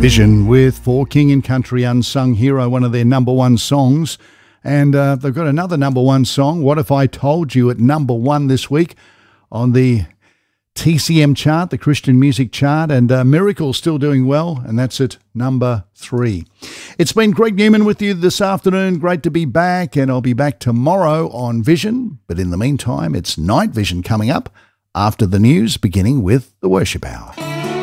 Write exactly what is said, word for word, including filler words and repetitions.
Vision with For King and Country Unsung Hero, one of their number one songs. And uh, they've got another number one song, What If I Told You, at number one this week on the T C M chart, the Christian music chart, and uh, Miracle still doing well, and that's at number three. It's been Greg Newman with you this afternoon. Great to be back, and I'll be back tomorrow on Vision. But in the meantime, it's Night Vision coming up after the news, beginning with the Worship Hour.